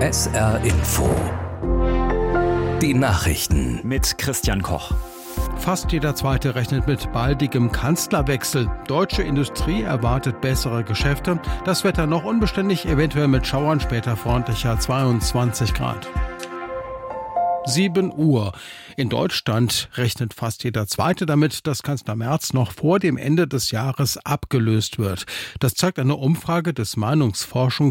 SR Info. Die Nachrichten mit Christian Koch. Fast jeder Zweite rechnet mit baldigem Kanzlerwechsel. Deutsche Industrie erwartet bessere Geschäfte. Das Wetter noch unbeständig, eventuell mit Schauern, später freundlicher 22 Grad. 7 Uhr. In Deutschland rechnet fast jeder Zweite damit, dass Kanzler Merz noch vor dem Ende des Jahres abgelöst wird. Das zeigt eine Umfrage des Meinungsforschungsinstituts